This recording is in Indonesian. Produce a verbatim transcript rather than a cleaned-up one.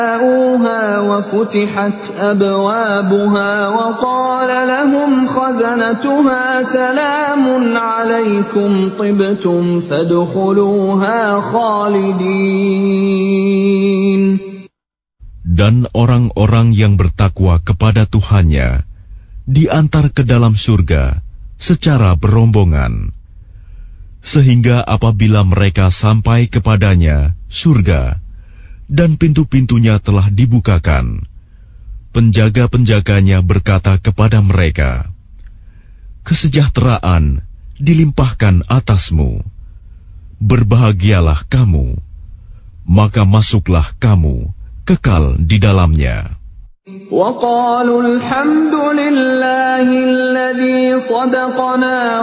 وفتحت أبوابها وقال لهم خزنتها سلام عليكم طبتم فادخلوها خالدين. Dan orang-orang yang bertakwa kepada Tuhannya diantar ke dalam surga secara berombongan, sehingga apabila mereka sampai kepadanya surga dan pintu-pintunya telah dibukakan, penjaga-penjaganya berkata kepada mereka, "Kesejahteraan dilimpahkan atasmu, berbahagialah kamu, maka masuklah kamu kekal di dalamnya." وَقَالُوا الْحَمْدُ لِلَّهِ الَّذِي صَدَقَنَا